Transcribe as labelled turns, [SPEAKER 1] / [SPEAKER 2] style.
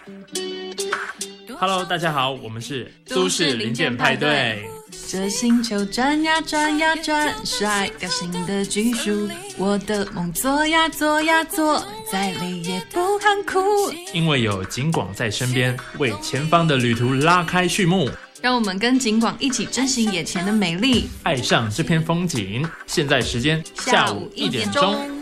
[SPEAKER 1] Hello， 大家好，我们是都市零件派对。
[SPEAKER 2] 这星球转呀转呀转，甩个新的技术，我的梦做呀做呀做，再累也不喊苦。
[SPEAKER 1] 因为有景广在身边，为前方的旅途拉开序幕。
[SPEAKER 2] 让我们跟景广一起珍惜眼前的美丽，
[SPEAKER 1] 爱上这片风景。现在时间下午1点钟。